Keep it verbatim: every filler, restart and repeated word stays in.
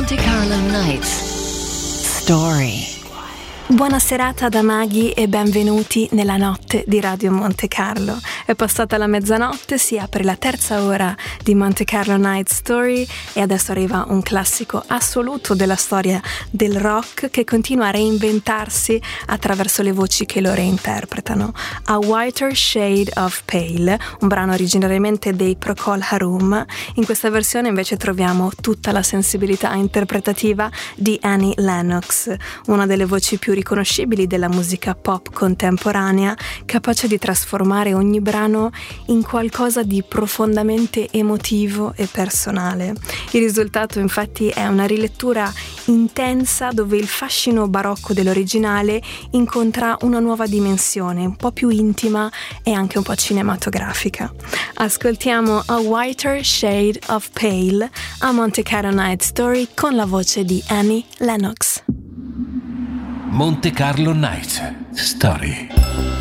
Monte Carlo Nights Story. Buona serata da Maghi e benvenuti nella notte di Radio Monte Carlo. È passata la mezzanotte, si apre la terza ora di Monte Carlo Night Story e adesso arriva un classico assoluto della storia del rock che continua a reinventarsi attraverso le voci che lo reinterpretano. A Whiter Shade of Pale, un brano originariamente dei Procol Harum. In questa versione invece troviamo tutta la sensibilità interpretativa di Annie Lennox, una delle voci più riconoscibili della musica pop contemporanea, capace di trasformare ogni brano in qualcosa di profondamente emotivo e personale. Il risultato infatti è una rilettura intensa dove il fascino barocco dell'originale incontra una nuova dimensione, un po' più intima e anche un po' cinematografica. Ascoltiamo A Whiter Shade of Pale a Monte Carlo Night Story con la voce di Annie Lennox. Monte Carlo Night Story.